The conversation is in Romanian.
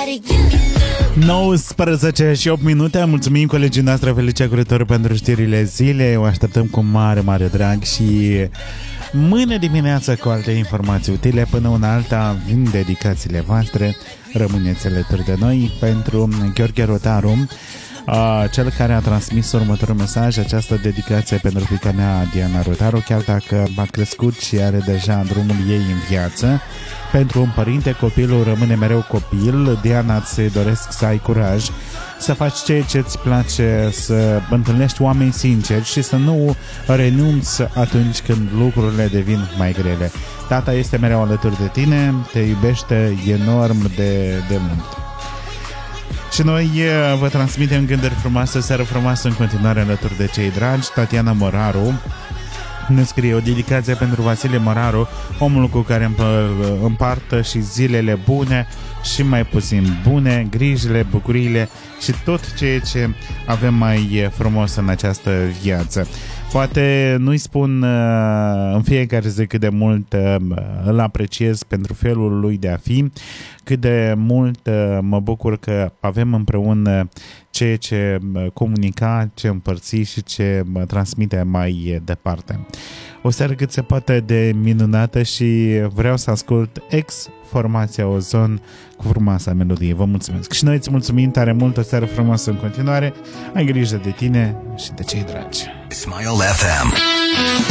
19 și 8 minute. Mulțumim colegii noastre Felicia Curător pentru știrile zilei. O așteptăm cu mare, mare drag și mâine dimineață cu alte informații utile. Până una alta vin dedicațiile voastre. Rămâneți alături de noi pentru Gheorghe Rotaru, cel care a transmis următorul mesaj, această dedicație pentru fiica mea Diana Rotaru, chiar dacă a crescut și are deja drumul ei în viață. Pentru un părinte, copilul rămâne mereu copil. Diana, îți doresc să ai curaj, să faci ceea ce îți place, să întâlnești oameni sinceri și să nu renunți atunci când lucrurile devin mai grele. Tata este mereu alături de tine, te iubește enorm de mult. Și noi vă transmitem gânduri frumoase, seară frumoasă în continuare alături de cei dragi. Tatiana Moraru ne scrie o dedicație pentru Vasile Moraru, omul cu care împartă și zilele bune și mai puțin bune, grijile, bucuriile și tot ceea ce avem mai frumos în această viață. Poate nu-i spun în fiecare zi cât de mult îl apreciez pentru felul lui de a fi, cât de mult mă bucur că avem împreună ceea ce comunica, ce împărți și ce transmite mai departe. O seară cât se poate de minunată și vreau să ascult Formația Ozon cu frumoasa melodie. Vă mulțumesc. Și noi îți mulțumim tare mult, o seară frumoasă în continuare. Ai grijă de tine și de cei dragi. Smile FM.